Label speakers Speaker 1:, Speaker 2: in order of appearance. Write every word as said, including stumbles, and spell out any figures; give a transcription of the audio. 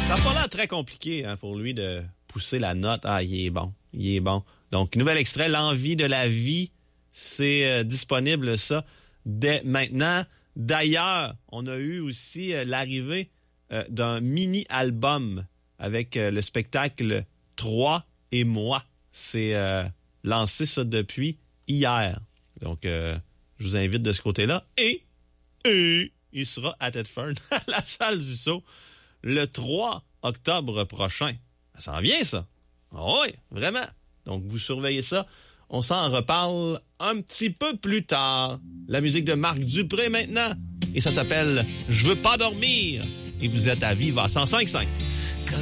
Speaker 1: Ça n'a pas l'air très compliqué hein, pour lui de pousser la note. Ah, il est bon, il est bon. Donc, nouvel extrait, L'envie de la vie, c'est euh, disponible, ça, dès maintenant. D'ailleurs, on a eu aussi euh, l'arrivée euh, d'un mini-album avec euh, le spectacle Trois et moi. C'est euh, lancé ça depuis hier. Donc, euh, je vous invite de ce côté-là. Et, et il sera à Thetford, à la salle du Sceau, le trois octobre prochain. Ça s'en vient, ça. Oh oui, vraiment. Donc, vous surveillez ça. On s'en reparle un petit peu plus tard. La musique de Marc Dupré maintenant. Et ça s'appelle « Je veux pas dormir ». Et vous êtes à Viva cent cinq virgule cinq.